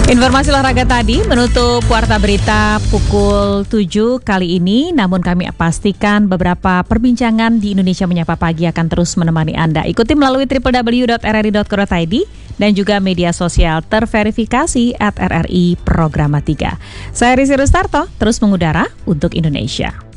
Informasi olahraga tadi menutup Warta Berita pukul 7 kali ini. Namun kami pastikan beberapa perbincangan di Indonesia Menyapa Pagi akan terus menemani Anda. Ikuti melalui www.rri.co.id dan juga media sosial terverifikasi @RRI Programa 3. Saya Rizky Rustarto, terus mengudara untuk Indonesia.